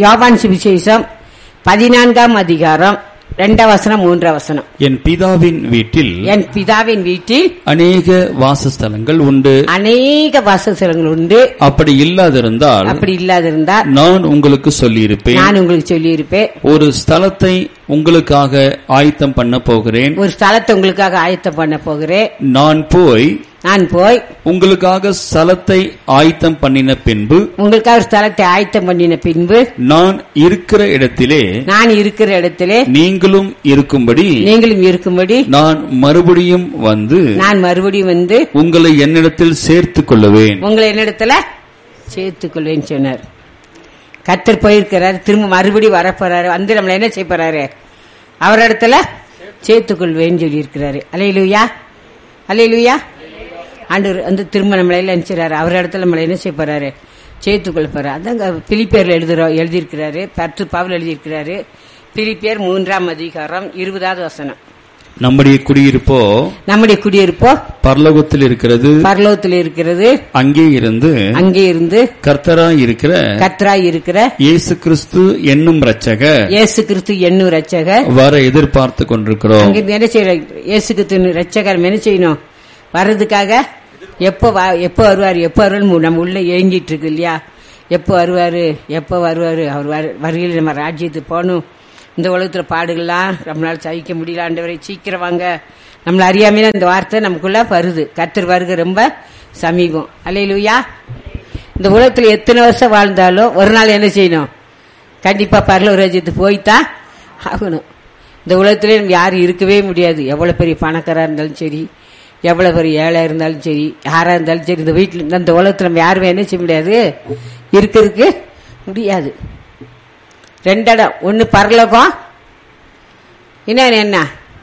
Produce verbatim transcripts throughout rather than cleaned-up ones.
யோவான் சுவிசேஷம் பதினான்காம் அதிகாரம் இரண்டாம் வசனம் மூன்றாம் வசனம். என் பிதாவின் வீட்டில் என் பிதாவின் வீட்டில் அநேக வாசஸ்தலங்கள் உண்டு. அநேக வாசஸ்தலங்கள் உண்டு. அப்படி இல்லாதிருந்தால் அப்படி இல்லாதிருந்தால் நான் உங்களுக்கு சொல்லியிருப்பேன். நான் உங்களுக்கு சொல்லியிருப்பேன். ஒரு ஸ்தலத்தை உங்களுக்காக ஆயத்தம் பண்ண போகிறேன். ஒரு ஸ்தலத்தை உங்களுக்காக ஆயத்தம் பண்ண போகிறேன். நான் போய் நான் போய் உங்களுக்காக ஸ்தலத்தை ஆயத்தம் பண்ணின பின்பு உங்களுக்காக ஸ்தலத்தை ஆயத்தம் பண்ணின பின்பு நான் இருக்கிற இடத்திலே நான் இருக்கிற இடத்திலே நீங்களும் இருக்கும்படி நீங்களும் இருக்கும்படி நான் மறுபடியும் வந்து நான் மறுபடியும் வந்து உங்களை என்னிடத்தில் சேர்த்துக் கொள்ளுவேன். உங்களை என்னிடத்துல சேர்த்துக் கொள்வேன் சொன்னார். கர்த்தர் போயிருக்கிறார், திரும்ப மறுபடி வரப்போறாரு, வந்து நம்மள என்ன செய்ய போறாரு, அவர் இடத்துல சேர்த்துக் கொள்வேன்னு சொல்லி இருக்கிறாரு. அல்லேலூயா, அல்லேலூயா. ஆண்டவர் வந்து திரும்ப நம்மள எல்லாம் நினைச்சாரு, அவர் இடத்துல நம்மள என்ன செய்ய போறாரு, சேர்த்துக்கொள்ள போறாரு. அதாங்க பிலிப்பியர்ல எழுதுறோம் எழுதியிருக்கிறாரு, பத்து பவுல் எழுதியிருக்கிறாரு. பிலிப்பியர் மூன்றாம் அதிகாரம் இருபதாவது வசனம். நம்முடைய குடியிருப்போ நம்முடைய குடியிருப்போ பரலோகத்தில் இருக்கிறது, பரலோகத்தில் இருக்கிறது. அங்கே இருந்து அங்கே இருந்து கர்த்தராய் இருக்கிற கர்த்தராய் இருக்கிற இயேசு கிறிஸ்து என்னும் இரட்சகர் இயேசு கிறிஸ்து என்னும் இரட்சகர் வர எதிர்பார்த்து கொண்டிருக்கிறோம். அங்க என்ன செய்யற, இயேசு கிறிஸ்து இரட்சகர் என்ன செய்யணும், வர்றதுக்காக எப்ப எப்ப வருவாரு எப்ப வருவாரு நம்ம உள்ள ஏங்கிட்டு இருக்கு இல்லையா, எப்ப வருவாரு எப்ப வருவாரு, அவர் வருகையில் நம்ம ராஜ்யத்துக்கு போகணும். இந்த உலகத்துல பாடுகள்லாம் நம்மளால சகிக்க முடியல, ஆண்டவரை சீக்கிரம் வாங்க. நம்மள அறியாமையில இந்த வார்த்தை நமக்குள்ள வருது, கர்த்தர் வருகை ரொம்ப சமீபம். அல்லேலூயா. இந்த உலகத்துல எத்தனை வருஷம் வாழ்ந்தாலும் ஒரு நாள் என்ன செய்யணும், கண்டிப்பா பரலோக ராஜ்யத்துக்கு போய்தான் ஆகணும். இந்த உலகத்திலே நம்ம யாரும் இருக்கவே முடியாது. எவ்வளவு பெரிய பணக்காரா இருந்தாலும் சரி, எவ்வளவு பெரிய ஏழை இருந்தாலும் சரி, யாரா இருந்தாலும் சரி, இந்த வீட்டுல இந்த உலகத்துல நம்ம யாருமே என்ன செய்ய முடியாது, இருக்கிறதுக்கு முடியாது. ரெண்டு இடம், ஒன்னு பரலோகம், இன்னொன்னு என்ன,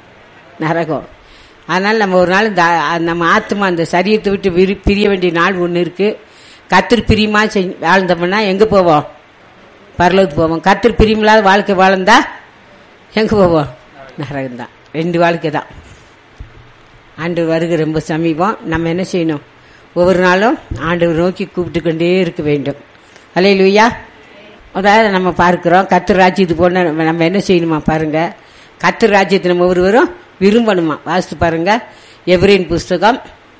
நரகம். அதனால நம்ம ஒரு நாள் நம்ம ஆத்மா அந்த சரீரத்தை விட்டு பிரிய வேண்டிய நாள் ஒண்ணு இருக்கு. கர்த்தர் பிரியமா வாழ்ந்தோம்னா எங்க போவோம், பரலோகத்துக்கு போவோம். கர்த்தர் பிரியமில்லாத வாழ்க்கை வாழ்ந்தா எங்க போவோம், நரகம் தான். ரெண்டு வாழ்க்கை தான். ஆண்டவர் வருகை ரொம்ப சமீபம். நம்ம என்ன செய்யணும், ஒவ்வொரு நாளும் ஆண்டவர் நோக்கி கூப்பிட்டு கொண்டே இருக்க வேண்டும். அல்லேலூயா. அதாவது நம்ம பார்க்கிறோம், கர்த்தர் ராஜ்யத்துக்கு போன நம்ம என்ன செய்யணுமா பாருங்க, கர்த்தர் ராஜ்யத்தை நம்ம ஒவ்வொருவரும் விரும்பணுமா. வாசித்து பாருங்க, எபிரேயர் புஸ்தகம்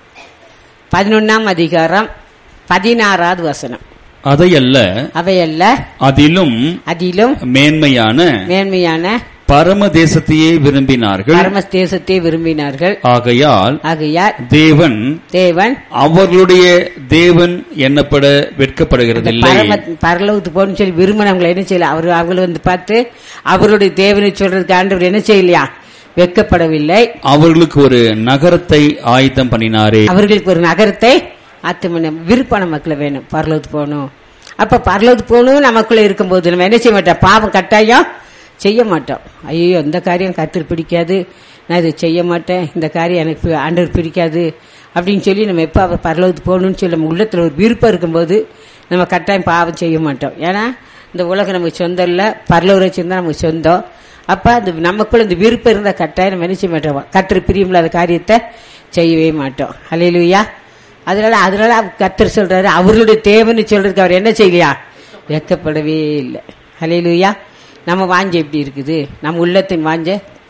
பதினொன்னாம் அதிகாரம் பதினாறாவது வசனம். அதையல்ல அவையல்ல அதிலும் அதிலும் மேன்மையான மேன்மையான பரம தேசத்தையே விரும்பினார்கள், பரம தேசத்தை விரும்பினார்கள். ஆகையால் ஆகையால் தேவன் தேவன் அவர்களுடைய தேவன் எண்ணப்பட வெட்கப்படுகிறதில்லை. பரலோகத்துக்கு போகணும்னு சொல்லி விரும்பினவங்களை என்ன செய்யல, அவர் அவங்களை வந்து பார்த்து அவருடைய தேவனை சொல்றதுக்கு ஆண்டவர் என்ன செய்யலையா, வெட்கப்படவில்லை. அவர்களுக்கு ஒரு நகரத்தை ஆயத்தம் பண்ணினாரே. அவர்களுக்கு ஒரு நகரத்தை ஆயத்தம் விருப்பம் நமக்குள்ள வேணும், பரலோகத்துக்கு போகணும். அப்ப பரலோகத்துக்கு போகணும் நமக்குள்ள இருக்கும்போது நம்ம என்ன செய்ய மாட்டோம், பாவம் கட்டாயம் செய்ய மாட்டோம். ஐயோ இந்த காரியம் கர்த்தர் பிடிக்காது, நான் இதை செய்ய மாட்டேன், இந்த காரியம் எனக்கு ஆண்டவர் பிடிக்காது அப்படின்னு சொல்லி நம்ம எப்போ அவர் பரலோகத்துக்கு போகணும்னு சொல்லி நம்ம உள்ளத்துல ஒரு விருப்பம் இருக்கும்போது நம்ம கட்டாயம் பாவம் செய்ய மாட்டோம். ஏன்னா இந்த உலகம் நமக்கு சொந்தம் இல்லை, பரலோக ராஜ்யம் தான் நமக்கு சொந்தம். அப்ப அந்த நமக்குள்ள இந்த விருப்பம் இருந்தா கட்டாயம் நம்ம என்ன செய்ய மாட்டோம், கர்த்தர் பிரியமில்லாத காரியத்தை செய்யவே மாட்டோம். அல்லேலூயா. அதனால அதனால கர்த்தர் சொல்றாரு, அவர்களுடைய தேவன்னு சொல்றதுக்கு அவர் என்ன செய்யலையா, வெட்கப்படவே இல்லை. அல்லேலூயா. நம்ம வாஞ்ச எப்படி இருக்குது, நம்ம உள்ளத்தின் வாஞ்ச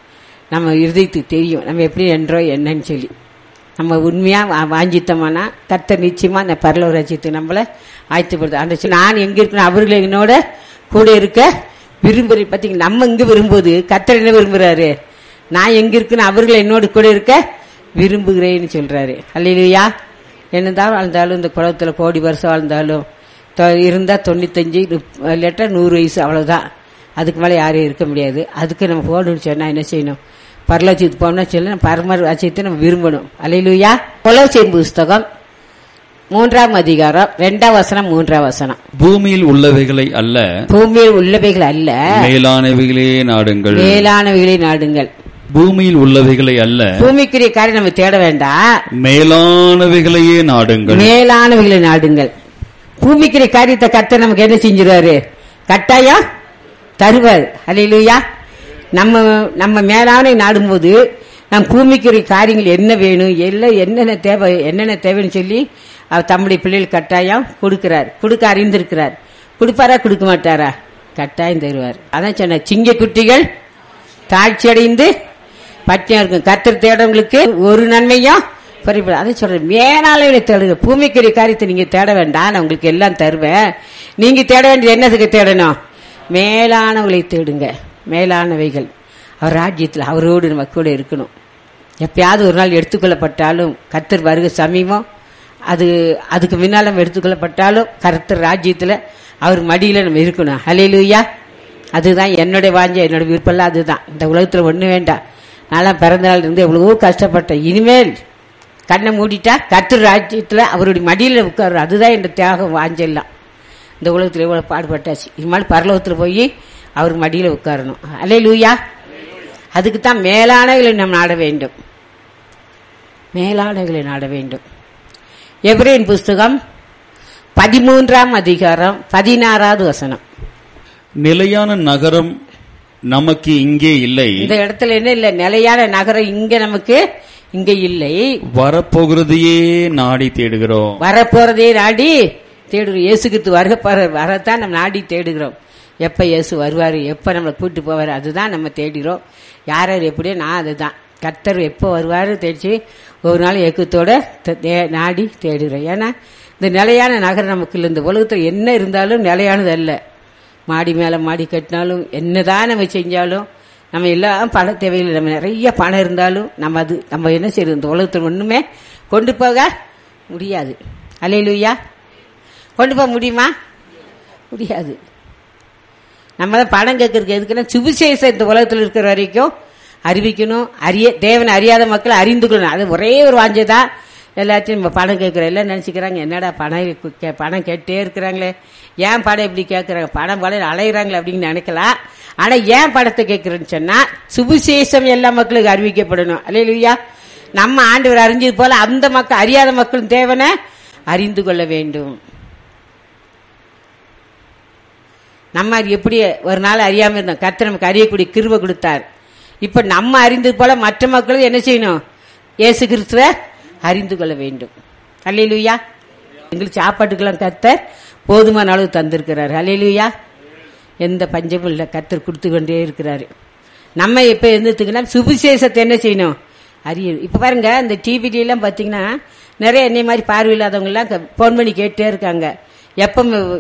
நம்ம இருதயத்துக்கு தெரியும், நம்ம எப்படி என்றோ என்னன்னு சொல்லி. நம்ம உண்மையா வாஞ்சித்தோம்னா கர்த்தர் நிச்சயமா அந்த பரலோக ராஜ்யத்துக்கு நம்மளை ஆயத்தப்படுது. அந்த நான் எங்க இருக்கணும், அவர்களை என்னோட கூட இருக்க விரும்புற. பாத்தீங்க, நம்ம இங்க விரும்புவது கர்த்தர் என்ன விரும்புறாரு, நான் எங்க இருக்குன்னு அவர்களை என்னோட கூட இருக்க விரும்புகிறேன்னு சொல்றாரு. அல்லேலூயா. என்னதான் வாழ்ந்தாலும் இந்த குளத்துல கோடி வருஷம் வாழ்ந்தாலும் இருந்தா தொண்ணூத்தஞ்சு இல்லாட்டா நூறு வயசு அவ்வளவுதான், அதுக்கு மேலே யாரும் இருக்க முடியாது. அதுக்கு நம்ம போகணும்னு சொன்னா என்ன செய்யணும், பரலோகத்துக்கு போகணும்னு சொல்லி பரம ராஜ்யத்தை நம்ம விரும்பணும். அல்லேலூயா. கொலோசியர் புஸ்தகம் மூன்றாம் அதிகாரம் இரண்டாம் வசனம் மூன்றாம் வசனம். பூமியில் உள்ளவைகளை அல்ல, பூமியில் உள்ளவைகள் அல்ல, மேலானவைகளே நாடுங்கள், மேலானவைகளே நாடுங்கள். பூமியில் உள்ளவைகளை அல்ல, பூமிக்குரிய காரியம் நம்ம தேட வேண்டாம், மேலானவைகளையே நாடுங்கள், மேலானவைகளை நாடுங்கள். பூமிக்குரிய காரியத்தை கர்த்தர் நமக்கு என்ன செஞ்சிருவாரு, கட்டாயம் தருவார். அல்லேலூயா. நம்ம நம்ம மேலான நாடும்போது நம் பூமிக்குரிய காரியங்கள் என்ன வேணும், எல்லாம் என்னென்ன தேவை என்னென்ன தேவைன்னு சொல்லி அவர் தம்முடைய பிள்ளைகள் கட்டாயம் கொடுக்கிறார், கொடுக்க அறிந்திருக்கிறார். கொடுப்பாரா கொடுக்க மாட்டாரா, கட்டாயம் தருவார். அதான் சொன்ன, சிங்க குட்டிகள் தாழ்ச்சி அடைந்து பட்டியா இருக்கும், கர்த்தர் தேடவங்களுக்கு ஒரு நன்மையும் பறிப்பது. அதை சொல்றேன், மேலாளர்களை தேடுங்க. பூமிக்குரிய காரியத்தை நீங்க தேட வேண்டாம், நான் உங்களுக்கு எல்லாம் தருவேன். நீங்க தேட வேண்டியது என்னதுக்கு தேடணும்? மேலானவங்களை தேடுங்க. மேலானவைகள் அவர் ராஜ்யத்தில் அவரோடு நம்ம கூட இருக்கணும். எப்பயாவது ஒரு நாள் எடுத்துக்கொள்ளப்பட்டாலும் கர்த்தர் வருக சமீபம், அது அதுக்கு முன்னால நம்ம எடுத்துக்கொள்ளப்பட்டாலும் கர்த்தர் ராஜ்யத்தில் அவர் மடியில நம்ம இருக்கணும். ஹல்லேலூயா. அதுதான் என்னுடைய வாஞ்ச, என்னோட விருப்பம். அதுதான். இந்த உலகத்துல ஒண்ணு வேண்டாம். நான்லாம் பிறந்த நாள் இருந்து எவ்வளவோ கஷ்டப்பட்டேன். இனிமேல் கண்ணை மூடிட்டா கர்த்தர் ராஜ்யத்துல அவருடைய மடியில உட்காரு. அதுதான் என் தியாகம் வாஞ்செல்லாம். இந்த உலகத்துல எவ்வளவு பாடுபட்டாச்சு. இனிமேல் பரலோகத்துல போய் அவர் மடியில உட்காரணும். ஹல்லேலூயா. அதுக்குத்தான் மேலானவர்களை நாம் நாட வேண்டும். மேலானவர்களை நாட வேண்டும். எபிரேயர் புஸ்தகம் பதிமூன்றாம் அதிகாரம் பதினாறாவது வசனம். நிலையான நகரம் நமக்கு இங்கே இல்லை. இந்த இடத்துல என்ன இல்ல? நிலையான நகரம் இங்க நமக்கு இங்க இல்லை. வரப்போகிறதையே நாடி தேடுகிறோம். வரப்போறதே நாடி தேடுகிறோம். இயேசு கிறிஸ்து வருக வரத்தான் நம்ம நாடி தேடுகிறோம். எப்ப இயேசு வருவாரு, எப்ப நம்மளை கூட்டு போவாரு, அதுதான் நம்ம தேடுகிறோம். யார் யார் எப்படியோ நான் அதுதான். கர்த்தர் எப்போ வருவாரு தேடிச்சு ஒரு நாள் ஏக்கத்தோட நாடி தேடுகிறோம். ஏன்னா இந்த நிலையான நகரம் நமக்கு இல்லை. இந்த உலகத்தில் என்ன இருந்தாலும் நிலையானது அல்ல. மாடி மேல மாடி கட்டினாலும் என்னதான் நம்ம செஞ்சாலும் நம்ம எல்லாம் பண தேவையில் நம்ம நிறைய பணம் இருந்தாலும் நம்ம அது நம்ம என்ன செய்யறது? இந்த உலகத்தில் ஒண்ணுமே கொண்டு போக முடியாது. அல்லேலூயா. கொண்டு போக முடியுமா? முடியாது. நம்ம தான் பணம் கேட்கறதுக்கு எதுக்குன்னா சுவிசேஷம் இந்த உலகத்தில் இருக்கிற வரைக்கும் அறிவிக்கணும். அறிய தேவனை அறியாத மக்களை அறிந்து கொள்ளணும். அது ஒரே ஒரு வாஞ்சதான். எல்லாத்தையும் நம்ம பணம் கேட்கிறோம். எல்லாம் நினைச்சுக்கிறாங்க, என்னடா பணம் பணம் கேட்டே இருக்கிறாங்களே, ஏன் படம் இப்படி கேட்கறாங்க, பணம் படம் அலையிறாங்களே அப்படின்னு நினைக்கலாம். ஆனா ஏன் படத்தை கேட்கிறேன்னு சொன்னா சுவிசேஷம் எல்லா மக்களுக்கு அறிவிக்கப்படணும். அல்லேலூயா. நம்ம ஆண்டவர் அறிஞ்சது போல அந்த மக்கள் அறியாத மக்களும் தேவனை அறிந்து கொள்ள வேண்டும். நம்ம எப்படி ஒரு நாள் அறியாம இருந்தோம், கர்த்தர் நமக்கு அறியக்கூடிய கிருபை கொடுத்தார். இப்ப நம்ம அறிந்தது போல மற்ற மக்களும் என்ன செய்யணும்? இயேசு கிறிஸ்துவை அறிந்து கொள்ள வேண்டும். அல்லேலூயா. எங்களுக்கு சாப்பாட்டுக்கெல்லாம் கர்த்தர் போதுமான அளவு தந்திருக்கிறார். அல்லேலூயா. எந்த பஞ்சமும் இல்லை, கர்த்தர் கொடுத்து கொண்டே இருக்கிறாரு. நம்ம எப்ப இருந்துட்டுங்கன்னா சுவிசேஷத்தை என்ன செய்யணும்? அறிய. இப்ப பாருங்க, இந்த டிவி எல்லாம் பாத்தீங்கன்னா நிறைய என்னை மாதிரி பார்வையில்லாதவங்க எல்லாம் போன் பண்ணி கேட்டே இருக்காங்க, எப்ப